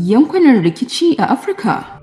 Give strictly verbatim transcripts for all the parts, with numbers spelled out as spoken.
yankunan rikici a Afirka.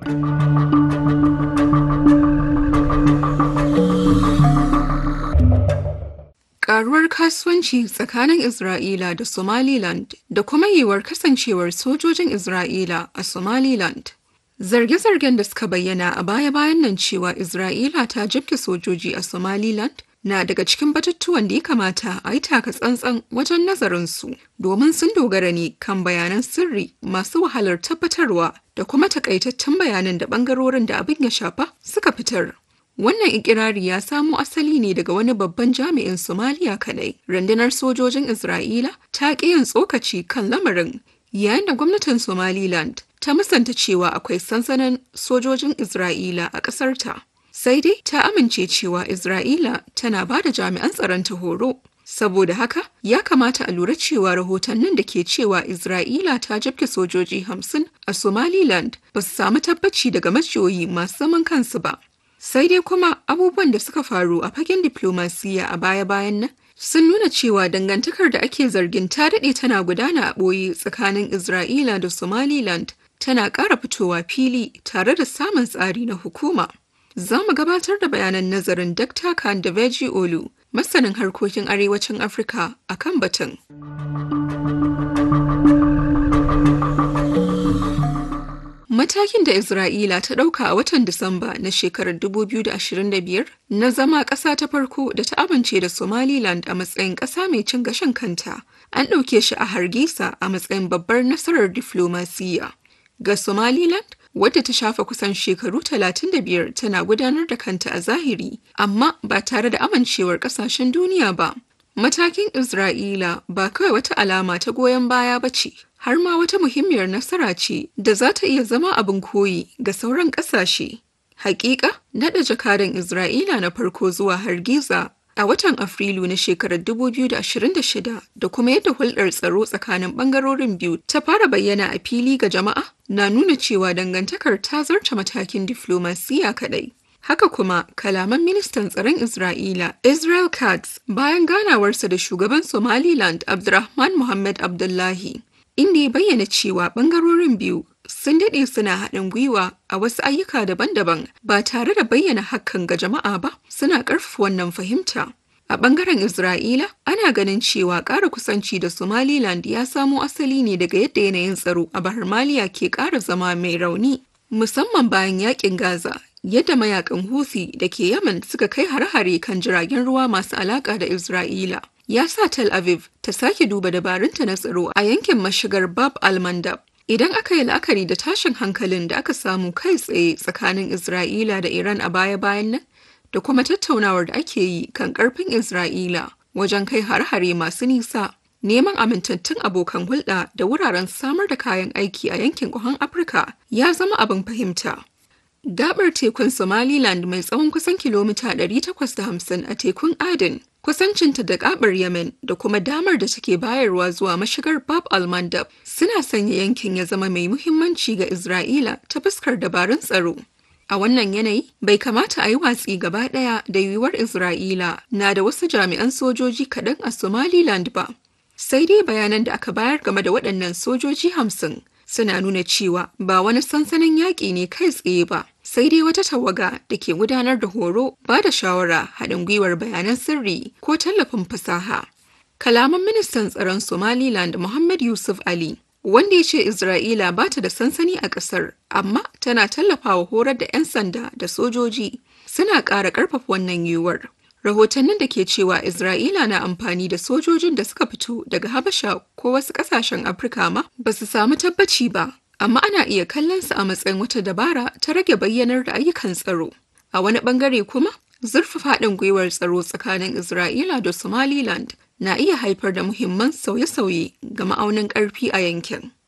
Ƙaruwar kasuwanci tsakanin Isra'ila da Somaliland da kuma yiwuwar kasancewar sojojin Isra'ila a Somaliland. Zarge-zargen da suka bayyana a baya-bayan nan cewa Isra'ila ta jibge sojoji a Somaliland na daga cikin batutuwan da ya kamata a yi taka tsantsan wajen nazarinsu domin sun dogara ne kan bayanan sirri masu wahalar tabbatarwa da kuma takaitattun bayanan da ɓangarorin da abin ya shafa suka fitar. Wannan ikirari ya samo asali ne daga wani babban jami'in Somaliya kadai. Rundunar sojojin Isra'ila ta ƙi yin tsokaci kan lamarin, yayin da gwamnatin Somaliland ta musanta cewa akwai sansanin sojojin Isra'ila a ƙasarta. Sai dai ta amince cewa Isra'ila tana ba da jami'an tsaron ta horo. Saboda haka, ya kamata a lura cewa rahotannin da ke cewa Isra'ila ta jabke sojoji hamsin a Somaliland ba su samu tabbaci daga majiyoyi masu zaman kansu ba. Sai dai kuma abubuwan da suka faru a fagen diplomasiya a baya-bayan nan sun nuna cewa dangantakar da ake zargin ta daɗe tana gudana a ɓoye tsakanin Isra'ila da Somaliland tana ƙara fitowa fili tare da samun tsari na hukuma. Za mu gabatar da bayanan nazarin Dakta Kandaveji Olu, masanin harkokin arewacin Afirka a kan batun. Matakin da Isra'ila ta ɗauka a watan Disamba na shekarar dubu biyu da ashirin da biyar na zama ƙasa ta farko da ta amince da Somaliland a matsayin ƙasa mai cin gashin kanta, an ɗauke shi a Hargisa a matsayin babbar nasarar diflomasiyya. Ga Somaliland, wadda ta shafa kusan shekaru talatin da biyar tana gudanar da kanta a zahiri, amma ba tare da amincewar ƙasashen duniya ba. Matakin Isra'ila ba kawai wata alama ta goyon baya ba ce, har ma wata muhimmiyar nasara ce da za ta iya zama abin koyi ga sauran ƙasashe. Hakika, naɗa jakadan Isra'ila na farko zuwa Hargiza a watan Afrilu na shekarar dubu biyu da ashirin da shida da kuma yadda hulɗar tsaro tsakanin ɓangarorin biyu ta fara bayyana a fili ga jama'a na nuna cewa dangantakar ta zarta matakin diflomasiya kaɗai. Haka kuma, kalaman ministan tsaron Isra'ila, Israel Katz, bayan ganawarsa da shugaban Somaliland Abdurrahman Mohammed Abdullahi, inda ya bayyana cewa ɓangarorin biyu sun daɗe suna haɗin gwiwa a wasu ayyuka daban-daban ba tare da bayyana hakan ga jama'a ba, suna ƙarfafa wannan fahimta. A ɓangaren Isra'ila, ana ganin cewa ƙara kusanci da Somaliland ya samo asali ne daga yadda yanayin tsaro a Bahar Maliya ke ƙara zama mai rauni, musamman bayan yaƙin Gaza. Yadda mayakan Houthi da ke Yemen suka kai hare-hare kan jiragen ruwa masu alaƙa da Isra'ila, ya sa Tel Aviv ta sake duba dabarunta na tsaro a yankin mashigar Bab al-Mandab. Idan aka yi la'akari da tashin hankalin da aka samu kai tsaye tsakanin Isra'ila da Iran a baya-bayan nan, da kuma tattaunawar da ake yi kan ƙarfin Isra'ila wajen kai hare-hare masu nisa, neman amintattun abokan hulɗa da wuraren samar da kayan aiki a yankin ƙahon Afirka ya zama abin fahimta. Gabar tekun Somaliland mai tsawon kusan kilomita ɗari takwas da hamsin a tekun Aden, kusancinta da gabar Yemen da kuma damar da take bayarwa zuwa mashigar Bab al-Mandab suna sanya yankin ya zama mai muhimmanci ga Isra'ila ta fuskar dabarun tsaro. A wannan yanayi, bai kamata a yi watsi gaba ɗaya da yiwuwar Isra'ila na da wasu jami'an sojoji kaɗan a Somaliland ba. Sai dai bayanan da aka bayar game da waɗannan sojoji hamsin suna nuna cewa ba wani sansanin yaƙi ne kai tsaye ba, sai dai wata tawaga da ke gudanar da horo, ba da shawara, haɗin gwiwar bayanan sirri ko tallafin fasaha. Kalaman ministan tsaron Somaliland Muhammad Yusuf Ali, wanda ya ce Isra'ila ba ta da sansani a ƙasar, amma tana tallafawa horar da 'yan sanda da sojoji, suna ƙara ƙarfafa wannan yiwuwar. Rahotannin da ke cewa Isra'ila na amfani da sojojin da suka fito daga Habasha ko wasu ƙasashen Afirka ma ba su samu tabbaci ba, amma ana iya kallon su a matsayin wata dabara ta rage bayyanar da ayyukan tsaro. A wani ɓangare kuma, zurfafa haɗin gwiwar tsaro tsakanin Isra'ila da Somaliland na iya haifar da muhimman sauye-sauye ga ma'aunin ƙarfi a yankin.